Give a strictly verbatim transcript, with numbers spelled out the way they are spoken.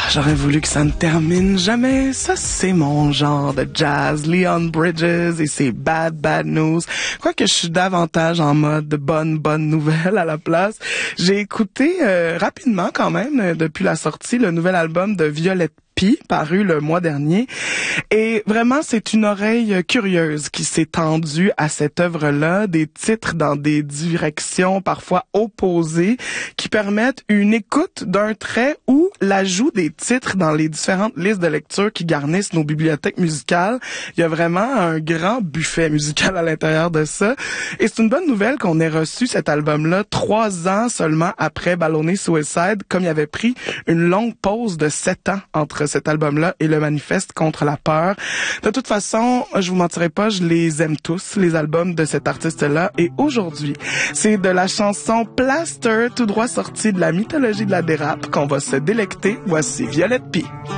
J'aurais voulu que ça ne termine jamais. Ça, c'est mon genre de jazz. Leon Bridges et ses Bad Bad News. Quoique je suis davantage en mode bonne, bonne nouvelle à la place. J'ai écouté euh, rapidement quand même, euh, depuis la sortie, le nouvel album de Violette P, paru le mois dernier. Et vraiment, c'est une oreille curieuse qui s'est tendue à cette œuvre-là, des titres dans des directions parfois opposées qui permettent une écoute d'un trait ou l'ajout des titres dans les différentes listes de lecture qui garnissent nos bibliothèques musicales. Il y a vraiment un grand buffet musical à l'intérieur de ça. Et c'est une bonne nouvelle qu'on ait reçu cet album-là trois ans seulement après Ballonné Suicide, comme il avait pris une longue pause de sept ans entre cet album-là et le Manifeste contre la peur. De toute façon, je vous mentirai pas, je les aime tous, les albums de cet artiste-là. Et aujourd'hui, c'est de la chanson Plaster, tout droit sortie de la mythologie de la dérape, qu'on va se délecter. Voici Violette P.